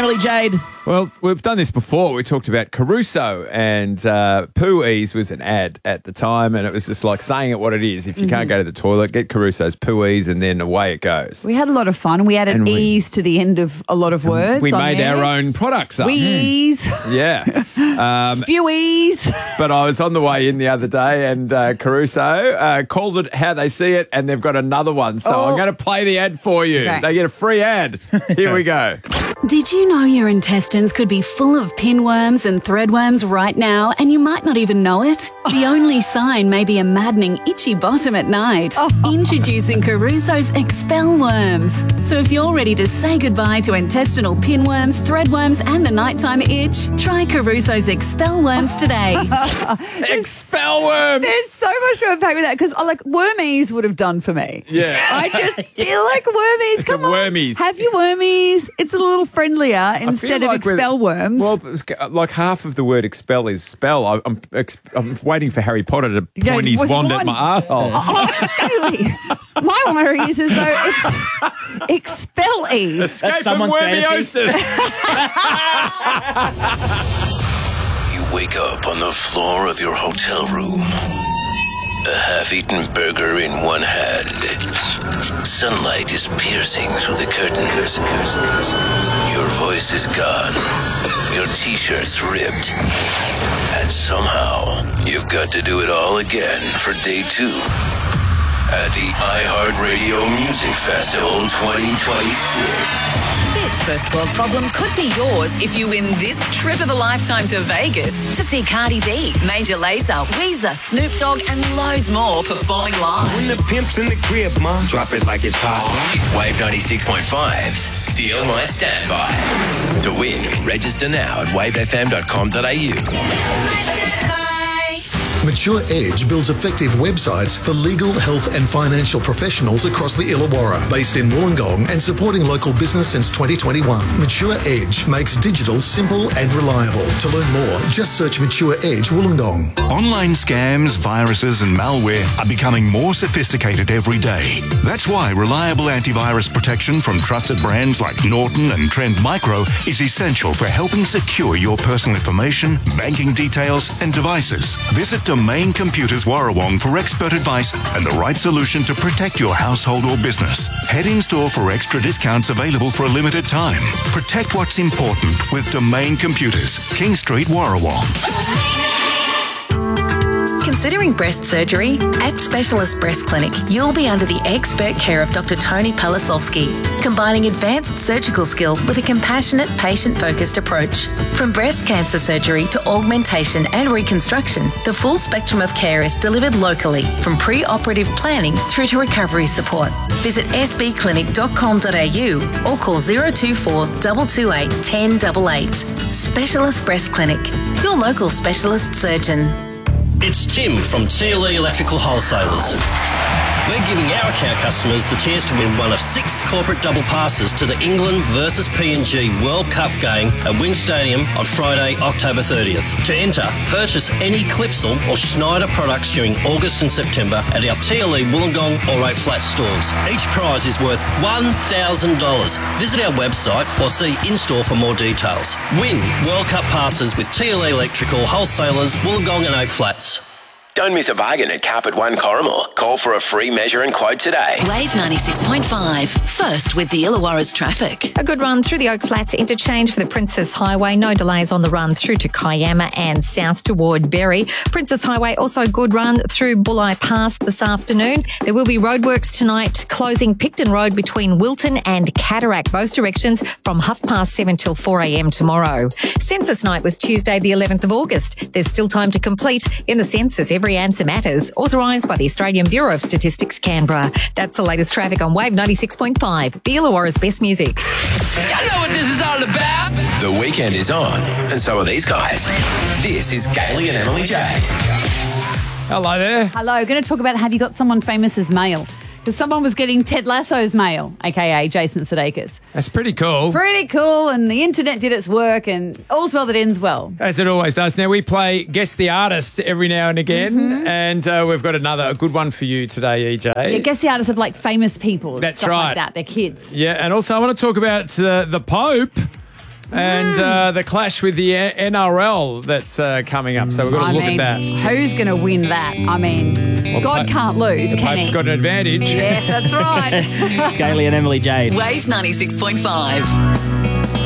Emily Jade. Well, we've done this before. We talked about Caruso, and Poo-Ease was an ad at the time, and it was just like saying it what it is. If you can't go to the toilet, get Caruso's Poo-Ease, and then away it goes. We had a lot of fun. We added ease to the end of a lot of words. We made our own products up. Weeze. Yeah. Speweeze. But I was on the way in the other day, and Caruso called it how they see it, and they've got another one. So I'm going to play the ad for you. Okay. They get a free ad. Here we go. Did you know your intestines could be full of pinworms and threadworms right now, and you might not even know it? The only sign may be a maddening itchy bottom at night. Introducing Caruso's Expel Worms. So if you're ready to say goodbye to intestinal pinworms, threadworms, and the nighttime itch, try Caruso's Expel Worms today. Expel worms. There's so much to unpack with that because like wormies would have done for me. Yeah. I just feel like wormies. It's Come a on, wormies. have your wormies. It's a little friendlier instead of like expel worms. Well, like half of the word expel is spell. I'm waiting for Harry Potter to point his wand at my asshole. Bailey, my worry is as though it's expel-ease. Escape from someone's wormiosis. You wake up on the floor of your hotel room. A half-eaten burger in one hand. Sunlight is piercing through the curtains. Your voice is gone. Your t-shirt's ripped. And somehow, you've got to do it all again for day 2 at the iHeartRadio Music Festival 2026. This first world problem could be yours if you win this trip of a lifetime to Vegas to see Cardi B, Major Lazer, Weezer, Snoop Dogg, and loads more performing live. When the pimp's in the crib, mom, drop it like it's hot. It's Wave 96.5's Steal My Standby. To win, register now at wavefm.com.au. Mature Edge builds effective websites for legal, health and financial professionals across the Illawarra, based in Wollongong and supporting local business since 2021. Mature Edge makes digital simple and reliable. To learn more, just search Mature Edge Wollongong. Online scams, viruses and malware are becoming more sophisticated every day. That's why reliable antivirus protection from trusted brands like Norton and Trend Micro is essential for helping secure your personal information, banking details and devices. Visit Domain Computers Warrawong for expert advice and the right solution to protect your household or business. Head in store for extra discounts available for a limited time. Protect what's important with Domain Computers, King Street, Warrawong. Considering breast surgery? At Specialist Breast Clinic, you'll be under the expert care of Dr. Tony Palasovsky, combining advanced surgical skill with a compassionate, patient-focused approach. From breast cancer surgery to augmentation and reconstruction, the full spectrum of care is delivered locally, from pre-operative planning through to recovery support. Visit sbclinic.com.au or call 024 228 1088. Specialist Breast Clinic, your local specialist surgeon. It's Tim from TLE Electrical Wholesalers. We're giving our account customers the chance to win one of 6 corporate double passes to the England versus PNG World Cup game at Wynn Stadium on Friday, October 30th. To enter, purchase any Clipsal or Schneider products during August and September at our TLE Wollongong or 8 Flat stores. Each prize is worth $1,000. Visit our website or see in-store for more details. Win World Cup passes with TLE Electrical Wholesalers, Wollongong and 8 Flats. Don't miss a bargain at Carpet One Corrimal. Call for a free measure and quote today. Wave 96.5, first with the Illawarra's traffic. A good run through the Oak Flats interchange for the Princess Highway. No delays on the run through to Kiama and south toward Berry. Princess Highway also a good run through Bulli Pass this afternoon. There will be roadworks tonight, closing Picton Road between Wilton and Cataract, both directions from 7:30 till 4 a.m. tomorrow. Census night was Tuesday the 11th of August. There's still time to complete in the census. Every answer matters. Authorised by the Australian Bureau of Statistics, Canberra. That's the latest traffic on Wave 96.5, the Illawarra's best music. I know what this is all about. The weekend is on, and so are these guys. This is Gailey and Emily Jade. Hello there. Hello, going to talk about Have You Got Someone Famous's mail? Because someone was getting Ted Lasso's mail, a.k.a. Jason Sudeikis. That's pretty cool. Pretty cool, and the internet did its work, and all's well that ends well. As it always does. Now, we play Guess the Artist every now and again, and we've got a good one for you today, EJ. Yeah, guess the artists of, like, famous people. That's stuff right. like that. They're kids. Yeah, and also I want to talk about the Pope. and the clash with the NRL that's coming up. So we've got to look at that. Who's going to win that? I mean, God can't lose, The can Pope's he? got an advantage. Yes, that's right. Scaly and Emily Jade. Wave 96.5.